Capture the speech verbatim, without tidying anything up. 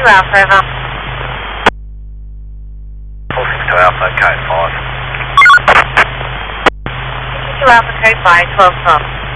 Alpha, over. four six two Alpha, code five. two Alpha, code five, twelve knots.